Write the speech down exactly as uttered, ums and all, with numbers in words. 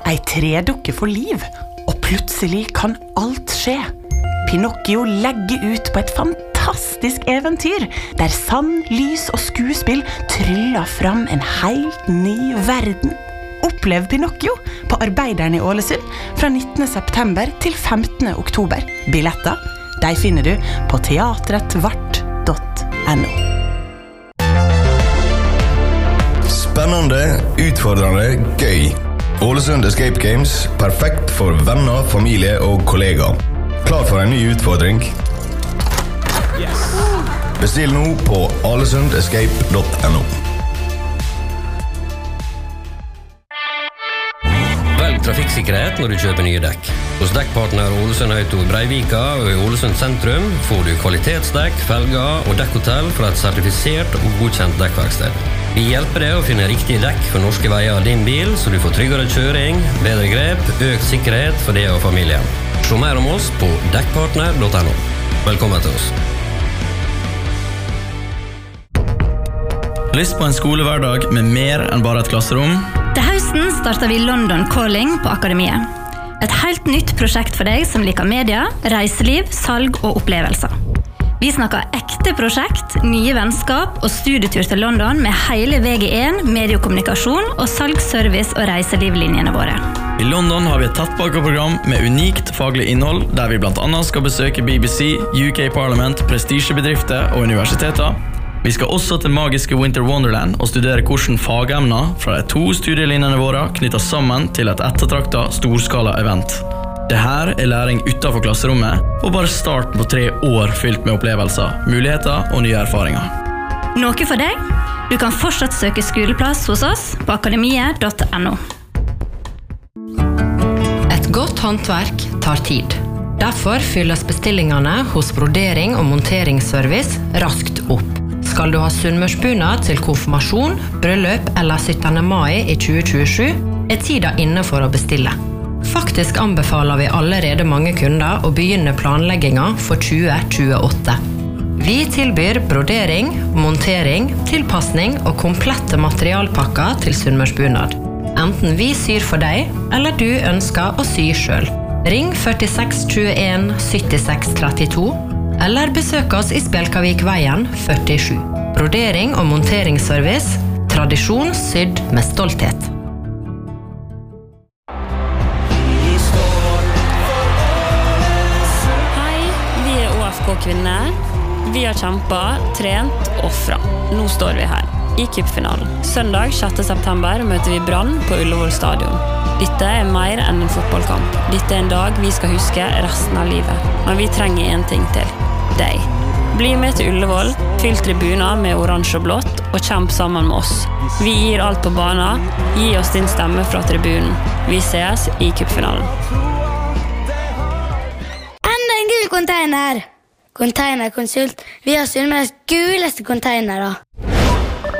Ei tredukke for liv, og plutselig kan alt skje. Pinocchio legger ut på et fantastisk eventyr, der sand, lys og skuespill tryller fram en helt ny verden. Opplev Pinocchio på Arbeideren i Ålesund fra nittende september til femtende oktober. Billetter, de finner du på teatretvart punktum no. Spennende, utfordrende, gøy. Ålesund Escape Games, perfekt for venner, familie og kollegaer. Klar for en ny utfordring? Yes. Bestill nå på alesund escape punktum no. Velg trafikksikkerhet når du kjøper nye dekk. Hos dekkpartner Ålesund Auto Breivika og i Ålesund sentrum får du kvalitetsdekk, felger og dekkhotell fra et sertifisert og godkjent dekkverksted. Vi hjelper deg å finne riktige dekk for norske veier av din bil, så du får tryggere kjøring, bedre grep, økt sikkerhet for deg og familien. Se mer om oss på dekkpartner punktum no. Velkommen til oss. Lyst på en skolehverdag med mer enn bare et klasserom? Til høsten starter vi London Calling på Akademiet. Et helt nytt prosjekt for deg som liker media, reiseliv, salg og opplevelser. Vi snakker ekte prosjekt, nye vennskap og studietur til London med hele V G én, mediekommunikasjon og salgsservice og reiselivlinjene våre. I London har vi et tettpakket program med unikt faglig innhold, der vi blant annet skal besøke B B C, U K Parliament, prestisjebedrifter og universiteter. Vi skal også til magiske Winter Wonderland og studere hvordan fagemner fra de to studielinjene våre knytter sammen til et ettertraktet storskala-event. Det her er læring utenfor klasserommet, og bare starten på tre år fylt med opplevelser, muligheter og nye erfaringer. Noe for deg? Du kan fortsatt søke skoleplass hos oss på akademiet punktum no. Et godt håndverk tar tid. Derfor fylles bestillingene hos brodering og monteringsservice raskt opp. Skal du ha sunnmørsbunad til konfirmasjon, bryllup eller syttende mai i tjue tjuesju, er tida inne for å bestille. Faktisk anbefaler vi allerede mange kunder å begynne planlegginga for tjue tjueåtte. Vi tilbyr brodering, montering, tilpassning og komplette materialpakker til sunnmørsbunad. Enten vi syr for deg, eller du ønsker å sy selv. Ring førtiseks tjueen syttiseks trettito, eller besøk oss i Spjelkavikveien førtisju. Brodering og monteringsservice, tradisjon sydd med stolthet. Kvinner. Vi har kjempet, trent, offret. Nå står vi her, i cupfinalen. Søndag sjette september møter vi Brann på Ullevål stadion. Dette er mer enn en fotballkamp. Dette er en dag vi skal huske resten av livet. Men vi trenger en ting til. Deg. Bli med til Ullevål, fyll tribuner med oransje og blått, og kjemp sammen med oss. Vi gir alt på banen. Gi oss din stemme fra tribunen. Vi ses i cupfinalen. Enda en gul container! Containerkonsult. Vi har Sunnmøres guleste containere.